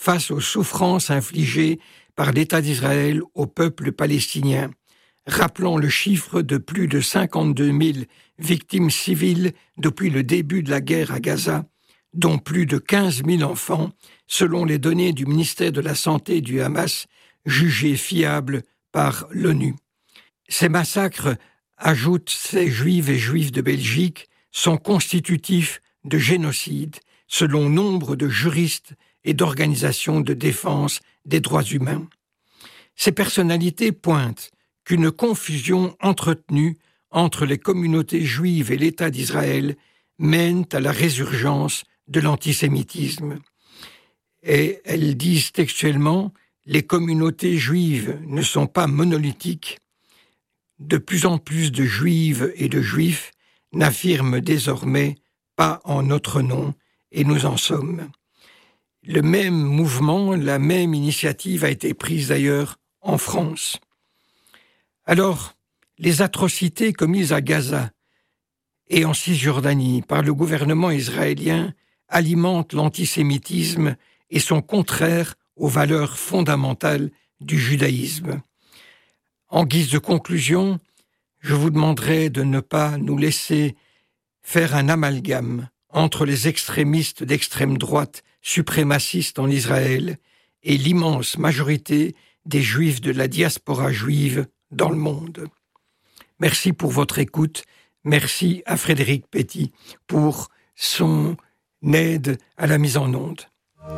face aux souffrances infligées par l'État d'Israël au peuple palestinien, rappelant le chiffre de plus de 52 000 victimes civiles depuis le début de la guerre à Gaza, dont plus de 15 000 enfants, selon les données du ministère de la Santé du Hamas, jugées fiables par l'ONU. Ces massacres, ajoutent ces Juives et Juifs de Belgique, sont constitutifs de génocide, selon nombre de juristes et d'organisations de défense des droits humains. Ces personnalités pointent qu'une confusion entretenue entre les communautés juives et l'État d'Israël mène à la résurgence de l'antisémitisme. Et elles disent textuellement « Les communautés juives ne sont pas monolithiques. De plus en plus de juives et de juifs n'affirment désormais pas en notre nom, et nous en sommes. » Le même mouvement, la même initiative a été prise d'ailleurs en France. Alors, les atrocités commises à Gaza et en Cisjordanie par le gouvernement israélien alimentent l'antisémitisme et sont contraires aux valeurs fondamentales du judaïsme. En guise de conclusion, je vous demanderai de ne pas nous laisser faire un amalgame entre les extrémistes d'extrême droite suprémacistes en Israël et l'immense majorité des Juifs de la diaspora juive dans le monde. Merci pour votre écoute. Merci à Frédéric Petit pour son aide à la mise en onde.